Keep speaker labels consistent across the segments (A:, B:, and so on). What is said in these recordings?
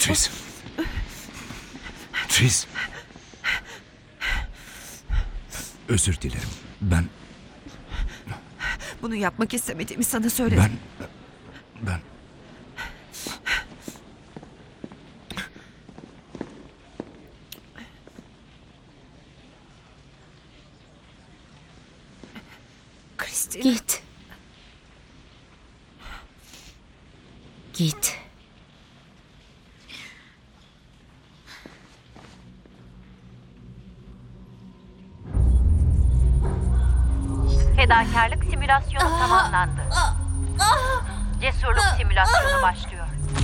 A: Tris. Tris. Özür dilerim. Ben...
B: Bunu yapmak istemediğimi sana söyledim.
A: Ben...
B: Kristina.
C: Git. Git.
D: Fedakarlık simülasyonu tamamlandı. Cesurluk simülasyonu başlıyor.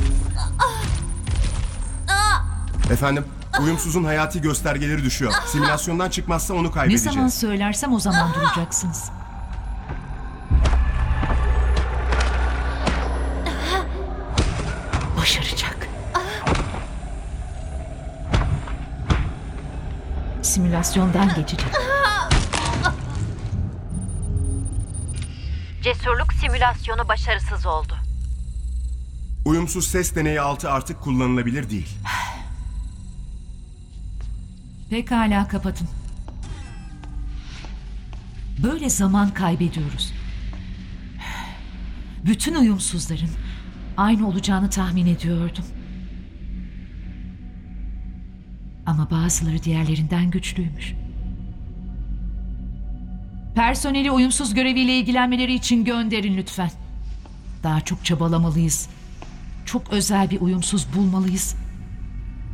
E: Efendim, uyumsuzun hayati göstergeleri düşüyor. Simülasyondan çıkmazsa onu
F: Ne
E: kaybedeceğiz.
F: zaman söylersem o zaman duracaksınız. Başaracak. Simülasyondan geçecek.
D: Cesurluk simülasyonu başarısız oldu.
E: Uyumsuz ses deneyi 6 artık kullanılabilir değil.
F: Pekala, kapatın. Böyle zaman kaybediyoruz. Bütün uyumsuzların aynı olacağını tahmin ediyordum. Ama bazıları diğerlerinden güçlüymüş. Personeli uyumsuz göreviyle ilgilenmeleri için gönderin lütfen. Daha çok çabalamalıyız. Çok özel bir uyumsuz bulmalıyız.